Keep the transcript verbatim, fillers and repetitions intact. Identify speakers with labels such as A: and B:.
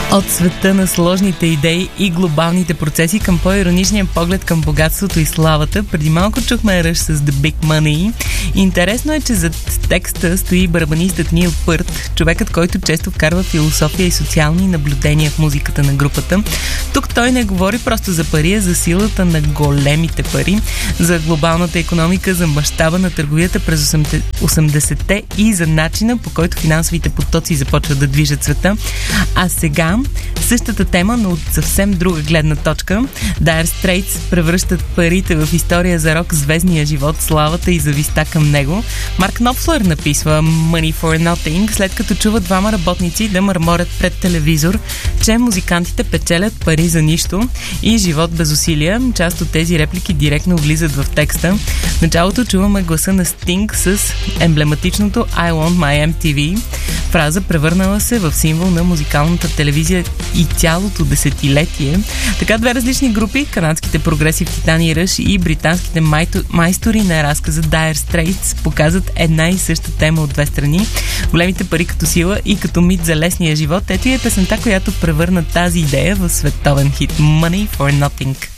A: От света на сложните идеи и глобалните процеси към по-ироничния поглед към богатството и славата. Преди малко чухме Rush с The Big Money. Интересно е, че зад текста стои барабанистът Нил Пърт, човекът, който често вкарва философия и социални наблюдения в музиката на групата. Тук той не говори просто за пари, а за силата на големите пари, за глобалната икономика, за мащаба на търговията през осемдесетте и за начина, по който финансовите потоци започват да движат света. А сега същата тема, но от съвсем друга гледна точка. Dire Straits превръщат парите в история за рок, звездния живот, славата и зависта към него. Марк Knopfler написва Money for Nothing, след като чува двама работници да мърморят пред телевизор, че музикантите печелят пари за нищо и живот без усилия. Част от тези реплики директно влизат в текста. В началото чуваме гласа на Sting с емблематичното I want my Ем Ти Ви. Фраза, превърнала се в символ на музикалната телевизия и цялото десетилетие. Така две различни групи, канадските прогресив Титани и Rush и британските майстори на разказа Dire Straits, показват една и съща тема от две страни. Големите пари като сила и като мит за лесния живот. Ето и е песента, която превърна тази идея в световен хит. Money for Nothing.